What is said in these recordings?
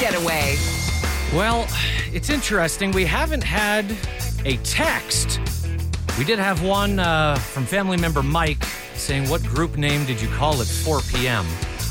Getaway. Well, it's interesting. We haven't had a text. We did have one from family member Mike saying, what group name did you call at 4 p.m.?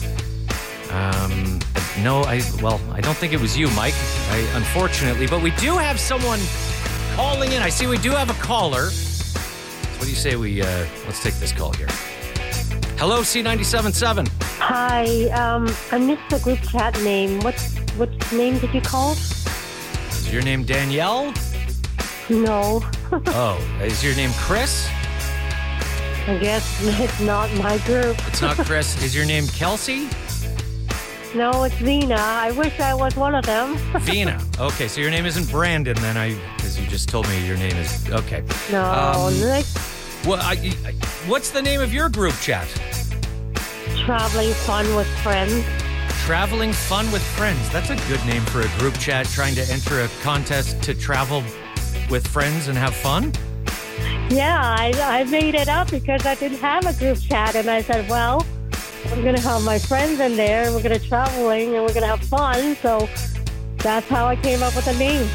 No, I don't think it was you, Mike, unfortunately. But we do have someone calling in. I see we do have a caller. So what do you say let's take this call here. Hello, C97.7. Hi, I missed the group chat name. What name did you call? Is your name Danielle? No. Oh, is your name Chris? I guess it's not my group. It's not Chris. Is your name Kelsey? No, it's Vina. I wish I was one of them. Vina. Okay, so your name isn't Brandon then, because you just told me your name is... Okay. No, what's the name of your group chat? Traveling Fun with Friends. Traveling Fun with Friends. That's a good name for a group chat trying to enter a contest to travel with friends and have fun. Yeah, I made it up because I didn't have a group chat, and I said, well, I'm going to have my friends in there, and we're going to traveling, and we're going to have fun, so that's how I came up with the name.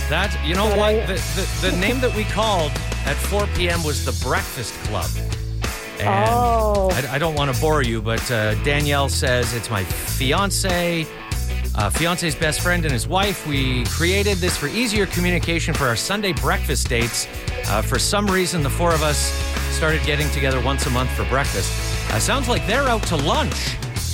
The name that we called at 4 p.m. was the Breakfast Club. And I don't want to bore you, but Danielle says it's my fiance's best friend and his wife. We created this for easier communication for our Sunday breakfast dates. For some reason, the four of us started getting together once a month for breakfast. Sounds like they're out to lunch.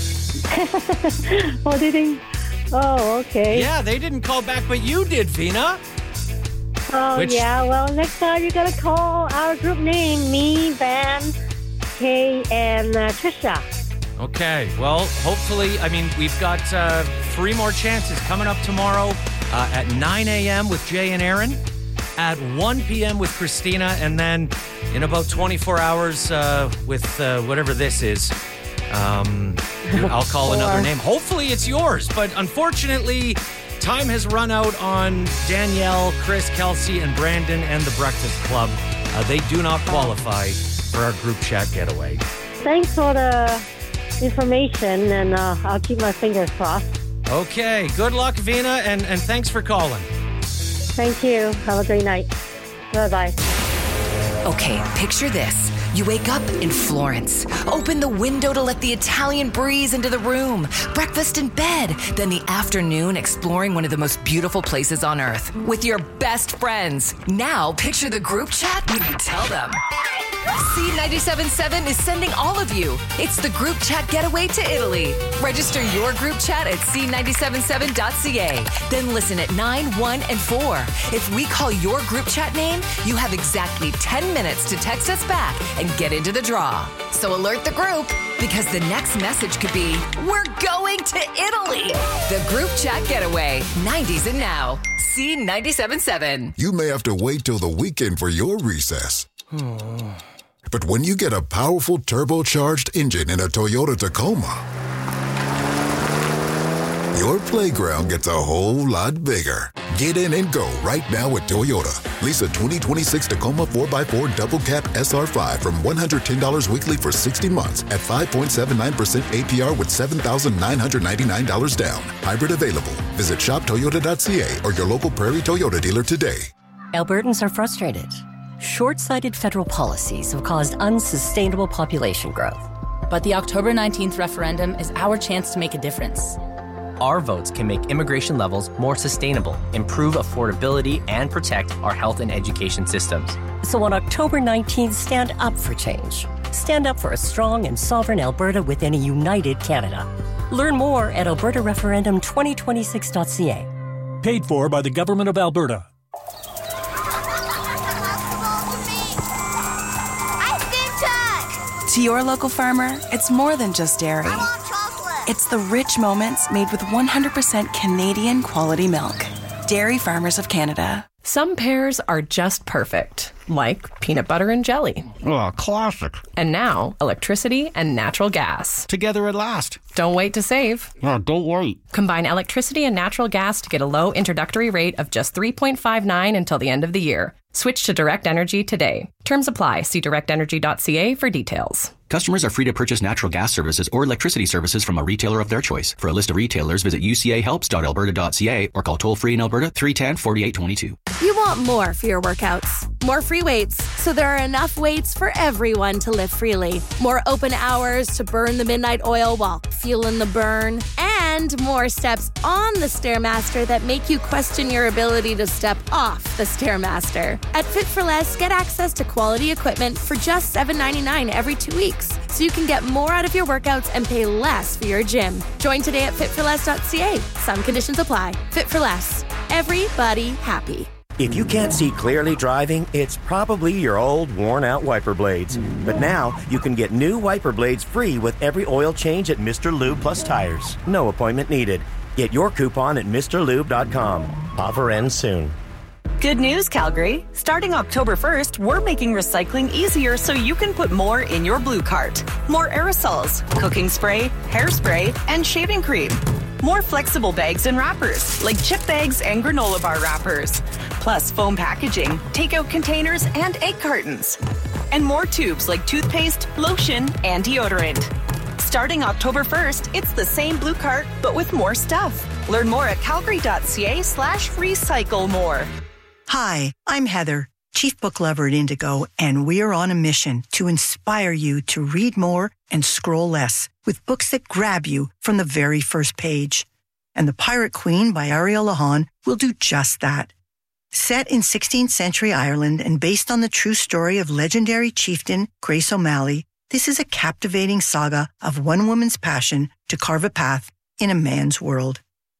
Oh, did he? Oh, okay. Yeah, they didn't call back, but you did, Vina. Oh, yeah. Well, next time you got to call our group name, me, Van, Kay, and Trisha. Okay. Well, hopefully, we've got 3 more chances coming up tomorrow at 9 a.m. with Jay and Aaron, at 1 p.m. with Christina, and then in about 24 hours with whatever this is. I'll call another name. Hopefully it's yours, but unfortunately, time has run out on Danielle, Chris, Kelsey, and Brandon and the Breakfast Club. They do not qualify for our group chat getaway. Thanks for the information, and I'll keep my fingers crossed. Okay, good luck, Vina, and thanks for calling. Thank you. Have a great night. Bye-bye. Okay, picture this. You wake up in Florence. Open the window to let the Italian breeze into the room. Breakfast in bed. Then the afternoon exploring one of the most beautiful places on earth with your best friends. Now picture the group chat when you tell them. C97.7 is sending all of you. It's the group chat getaway to Italy. Register your group chat at c977.ca. Then listen at 9, 1, and 4. If we call your group chat name, you have exactly 10 minutes to text us back and get into the draw. So alert the group, because the next message could be, we're going to Italy. The group chat getaway, 90s and now. C97.7. You may have to wait till the weekend for your recess. But when you get a powerful turbocharged engine in a Toyota Tacoma, your playground gets a whole lot bigger. Get in and go right now with Toyota. Lease a 2026 Tacoma 4x4 Double Cab SR5 from $110 weekly for 60 months at 5.79% APR with $7,999 down. Hybrid available. Visit shoptoyota.ca or your local Prairie Toyota dealer today. Albertans are frustrated. Short-sighted federal policies have caused unsustainable population growth. But the October 19th referendum is our chance to make a difference. Our votes can make immigration levels more sustainable, improve affordability, and protect our health and education systems. So on October 19th, stand up for change. Stand up for a strong and sovereign Alberta within a united Canada. Learn more at albertareferendum2026.ca. Paid for by the Government of Alberta. To your local farmer, it's more than just dairy. I want chocolate. It's the rich moments made with 100% Canadian quality milk. Dairy Farmers of Canada. Some pairs are just perfect, like peanut butter and jelly. Oh, classic. And now, electricity and natural gas. Together at last. Don't wait to save. Oh, don't wait. Combine electricity and natural gas to get a low introductory rate of just $3.59 until the end of the year. Switch to Direct Energy today. Terms apply. See directenergy.ca for details. Customers are free to purchase natural gas services or electricity services from a retailer of their choice. For a list of retailers, visit ucahelps.alberta.ca or call toll-free in Alberta 310-4822. You want more for your workouts. More free weights, so there are enough weights for everyone to lift freely. More open hours to burn the midnight oil while feeling the burn. And more steps on the Stairmaster that make you question your ability to step off the Stairmaster. At Fit for Less, get access to quality equipment for just $7.99 every 2 weeks, so you can get more out of your workouts and pay less for your gym. Join today at fitforless.ca. Some conditions apply. Fit for Less. Everybody happy. If you can't see clearly driving, it's probably your old, worn-out wiper blades. But now, you can get new wiper blades free with every oil change at Mr. Lube Plus Tires. No appointment needed. Get your coupon at MrLube.com. Offer ends soon. Good news, Calgary. Starting October 1st, we're making recycling easier so you can put more in your blue cart. More aerosols, cooking spray, hairspray, and shaving cream. More flexible bags and wrappers, like chip bags and granola bar wrappers. Plus foam packaging, takeout containers, and egg cartons. And more tubes like toothpaste, lotion, and deodorant. Starting October 1st, it's the same blue cart, but with more stuff. Learn more at calgary.ca/recycle more. Hi, I'm Heather, Chief Book Lover at Indigo, and we're on a mission to inspire you to read more and scroll less with books that grab you from the very first page. And The Pirate Queen by Ariel Lahan will do just that. Set in 16th century Ireland and based on the true story of legendary chieftain Grace O'Malley, this is a captivating saga of one woman's passion to carve a path in a man's world.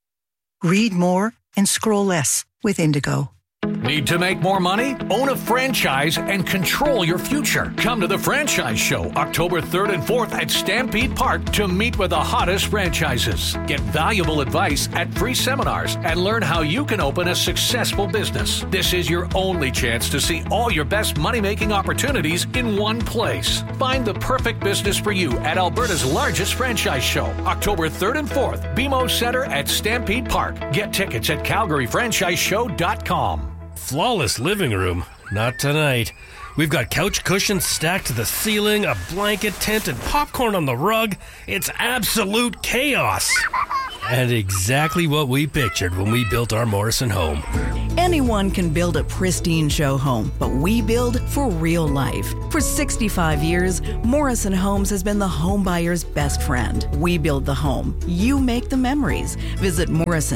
Read more and scroll less with Indigo. Need to make more money? Own a franchise and control your future. Come to the Franchise Show October 3rd and 4th at Stampede Park to meet with the hottest franchises. Get valuable advice at free seminars and learn how you can open a successful business. This is your only chance to see all your best money-making opportunities in one place. Find the perfect business for you at Alberta's largest franchise show, October 3rd and 4th, BMO Centre at Stampede Park. Get tickets at calgaryfranchiseshow.com. Flawless living room? Not tonight. We've got couch cushions stacked to the ceiling, a blanket tent, and popcorn on the rug. It's absolute chaos. And exactly what we pictured when we built our Morrison home. Anyone can build a pristine show home, but we build for real life. For 65 years, Morrison Homes has been the home buyer's best friend. We build the home. You make the memories. Visit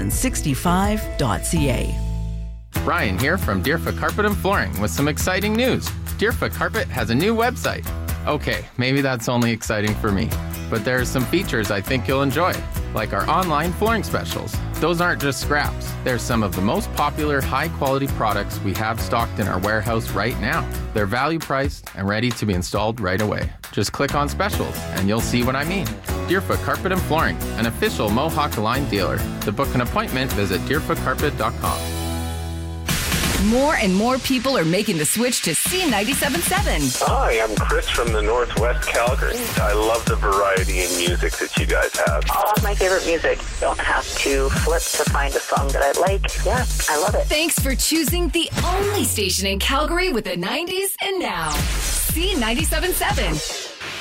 morrison65.ca. Ryan here from Deerfoot Carpet and Flooring with some exciting news. Deerfoot Carpet has a new website. Okay, maybe that's only exciting for me, but there are some features I think you'll enjoy, like our online flooring specials. Those aren't just scraps. They're some of the most popular high-quality products we have stocked in our warehouse right now. They're value-priced and ready to be installed right away. Just click on specials and you'll see what I mean. Deerfoot Carpet and Flooring, an official Mohawk Line dealer. To book an appointment, visit deerfootcarpet.com. More and more people are making the switch to C97.7. Hi, I'm Chris from the Northwest Calgary. I love the variety in music that you guys have. All of my favorite music. Don't have to flip to find a song that I like. Yeah, I love it. Thanks for choosing the only station in Calgary with the 90s and now. C97.7.